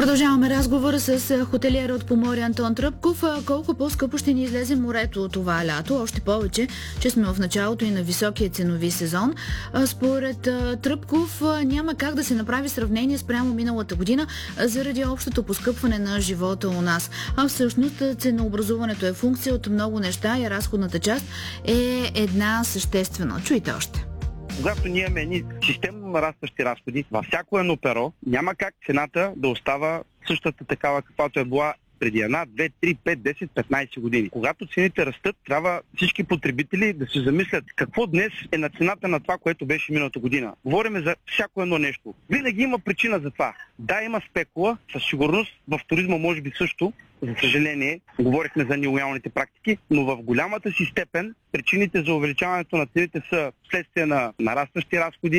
Продължаваме разговора с хотелиера от Поморие Антон Тръпков. Колко по-скъпо ще ни излезе морето това лято? Още повече, че сме в началото и на високия ценови сезон. Според Тръпков няма как да се направи сравнение спрямо миналата година заради общото поскъпване на живота у нас. А всъщност ценообразуването е функция от много неща и разходната част е една съществена. Чуйте още. Когато ние имаме едни системно нарастващи разходи, във всяко едно перо няма как цената да остава същата такава, каквато е била преди 1, 2, 3, 5, 10, 15 години. Когато цените растат, трябва всички потребители да се замислят какво днес е на цената на това, което беше миналата година. Говориме за всяко едно нещо. Винаги има причина за това. Да, има спекула, със сигурност в туризма може би също. За съжаление, говорихме за нелоялните практики, но в голямата си степен причините за увеличаването на цените са вследствие на нарастващи разходи,